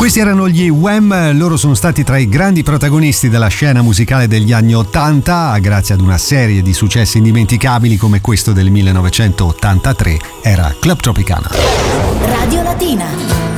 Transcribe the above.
Questi erano gli Wham, loro sono stati tra i grandi protagonisti della scena musicale degli anni 80, grazie ad una serie di successi indimenticabili come questo del 1983, era Club Tropicana. Radio Latina.